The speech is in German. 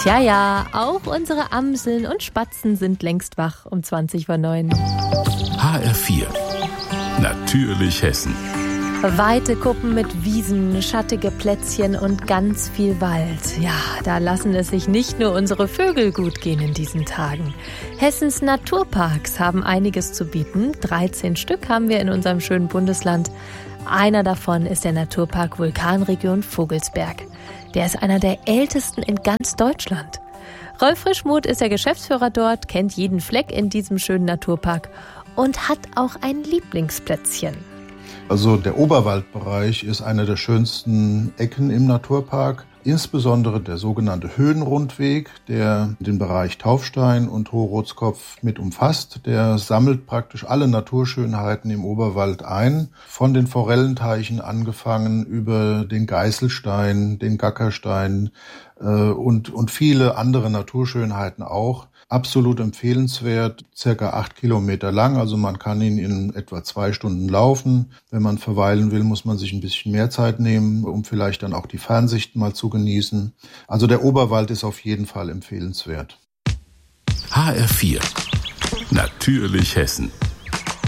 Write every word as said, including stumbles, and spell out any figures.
Tja, ja, auch unsere Amseln und Spatzen sind längst wach um zwanzig vor neun. H R vier. Natürlich Hessen. Weite Kuppen mit Wiesen, schattige Plätzchen und ganz viel Wald. Ja, da lassen es sich nicht nur unsere Vögel gut gehen in diesen Tagen. Hessens Naturparks haben einiges zu bieten. dreizehn Stück haben wir in unserem schönen Bundesland. Einer davon ist der Naturpark Vulkanregion Vogelsberg. Der ist einer der ältesten in ganz Deutschland. Rolf Frischmuth ist der Geschäftsführer dort, kennt jeden Fleck in diesem schönen Naturpark und hat auch ein Lieblingsplätzchen. Also der Oberwaldbereich ist eine der schönsten Ecken im Naturpark. Insbesondere der sogenannte Höhenrundweg, der den Bereich Taufstein und Hochrothskopf mit umfasst. Der sammelt praktisch alle Naturschönheiten im Oberwald ein. Von den Forellenteichen angefangen über den Geißelstein, den Gackerstein äh, und, und viele andere Naturschönheiten auch. Absolut empfehlenswert, circa acht Kilometer lang, also man kann ihn in etwa zwei Stunden laufen. Wenn man verweilen will, muss man sich ein bisschen mehr Zeit nehmen, um vielleicht dann auch die Fernsicht mal zu genießen. Also der Oberwald ist auf jeden Fall empfehlenswert. H R vier. Natürlich Hessen.